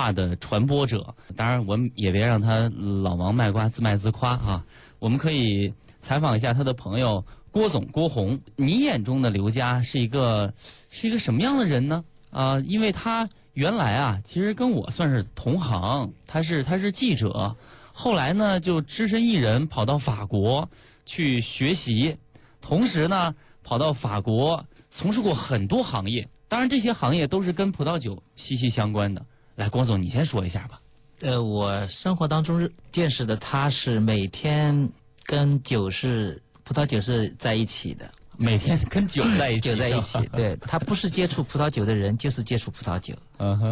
化的传播者。当然，我们也别让他老王卖瓜自卖自夸啊。我们可以采访一下他的朋友郭总郭红。你眼中的刘佳是一个什么样的人呢？因为他原来啊，其实跟我算是同行，他是记者，后来呢就只身一人跑到法国去学习，同时呢跑到法国从事过很多行业，当然这些行业都是跟葡萄酒息息相关的。来，郭总你先说一下吧。 我生活当中见识的他是每天跟葡萄酒是在一起的。 每天跟酒在一起， 酒在一起，对，他不是接触葡萄酒的人，就是接触葡萄酒。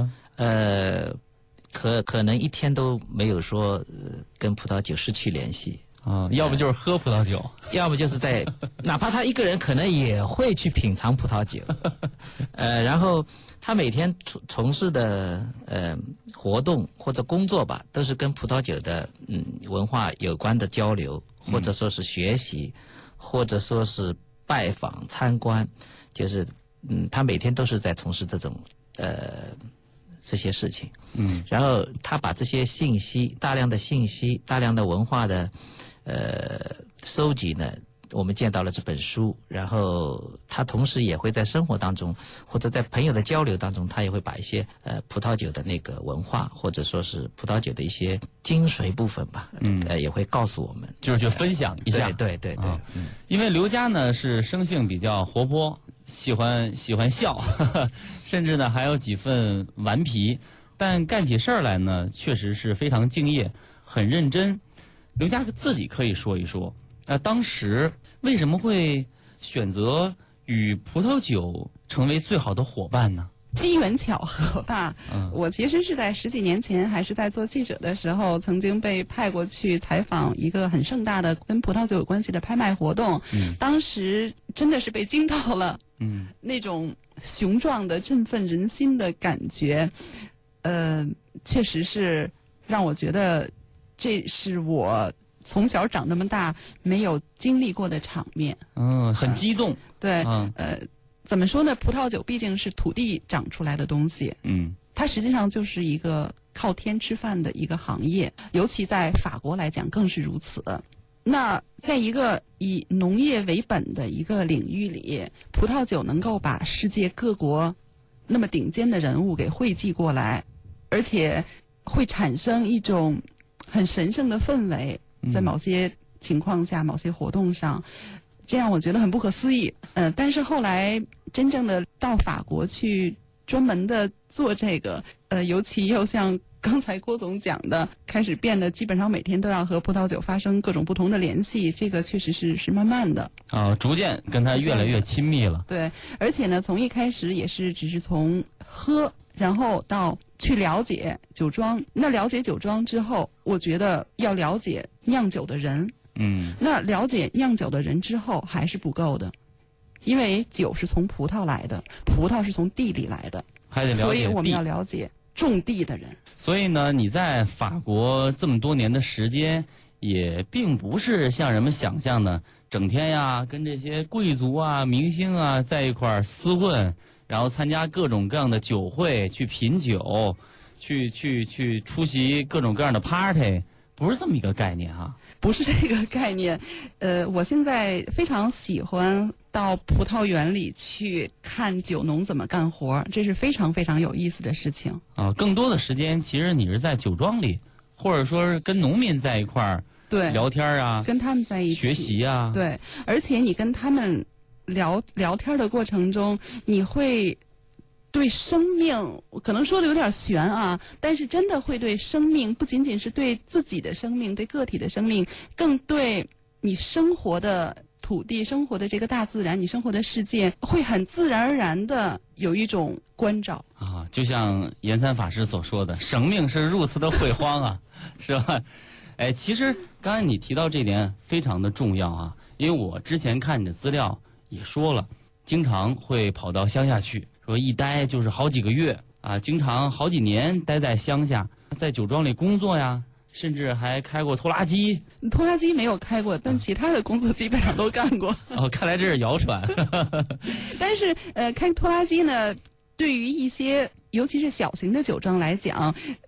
可能一天都没有说跟葡萄酒失去联系。 要不就是喝葡萄酒， 要不就是哪怕他一个人可能也会去品尝葡萄酒。然后他每天从事的活动或者工作吧，都是跟葡萄酒的文化有关的交流，或者说是学习，或者说是拜访参观，就是他每天都是在从事这种这些事情。然后他把这些信息，大量的信息，大量的文化的收集呢，我们见到了这本书。然后他同时也会在生活当中，或者在朋友的交流当中，他也会把一些葡萄酒的那个文化，或者说是葡萄酒的一些精髓部分吧，也会告诉我们， 就是分享一下。 对。 因为刘佳呢是生性比较活泼，喜欢笑，甚至呢还有几分顽皮，但干起事儿来呢确实是非常敬业，很认真。刘佳自己可以说一说，当时为什么会选择与葡萄酒成为最好的伙伴呢？ 机缘巧合吧。我其实是在10几年前，还是在做记者的时候，曾经被派过去采访一个很盛大的跟葡萄酒有关系的拍卖活动。当时真的是被惊到了。那种雄壮的振奋人心的感觉，确实是让我觉得这是我从小长那么大没有经历过的场面。 很激动。 对。怎么说呢？葡萄酒毕竟是土地长出来的东西。它实际上就是一个靠天吃饭的一个行业，尤其在法国来讲更是如此。那在一个以农业为本的一个领域里，葡萄酒能够把世界各国那么顶尖的人物给汇集过来，而且会产生一种很神圣的氛围，在某些情况下，某些活动上，这样我觉得很不可思议。但是后来真正的到法国去专门的做这个，尤其又像刚才郭总讲的，开始变得基本上每天都要和葡萄酒发生各种不同的联系，这个确实是慢慢的。 逐渐跟他越来越亲密了。 对，而且呢，从一开始也是只是从喝，然后到去了解酒庄。那了解酒庄之后，我觉得要了解酿酒的人。那了解酿酒的人之后还是不够的，因为酒是从葡萄来的，葡萄是从地里来的， 还得了解地， 所以我们要了解种地的人。 所以呢，你在法国这么多年的时间，也并不是像人们想象的，整天呀跟这些贵族啊、明星啊在一块儿厮混，然后参加各种各样的酒会，去品酒，去出席各种各样的 party。不是这么一个概念哈。 不是这个概念。我现在非常喜欢到葡萄园里去看酒农怎么干活，这是非常非常有意思的事情。 更多的时间其实你是在酒庄里，或者说是跟农民在一块儿聊天啊， 跟他们在一起学习啊。 对，而且你跟他们聊天的过程中，你会对生命，可能说的有点悬啊，但是真的会对生命，不仅仅是对自己的生命，对个体的生命，更对你生活的土地、生活的这个大自然、你生活的世界，会很自然而然的有一种关照啊。就像严三法师所说的，生命是如此的辉煌啊，是吧？其实刚才你提到这点非常的重要啊，因为我之前看你的资料也说了，经常会跑到乡下去。说一待就是好几个月啊，经常好几年待在乡下，在酒庄里工作呀，甚至还开过拖拉机。 拖拉机没有开过，但其他的工作基本上都干过。 看来这是谣传。 但是开拖拉机呢，对于一些尤其是小型的酒庄来讲，